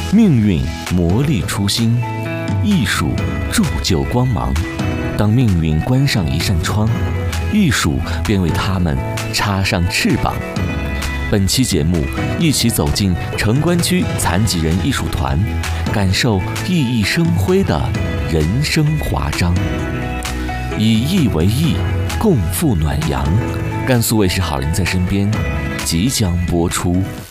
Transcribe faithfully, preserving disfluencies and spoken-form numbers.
命运磨砺初心，艺术铸就光芒。当命运关上一扇窗，艺术便为他们插上翅膀。本期节目，一起走进城关区残疾人艺术团，感受熠熠生辉的人生华章。以艺为艺，共赴暖阳。甘肃卫视好人在身边即将播出。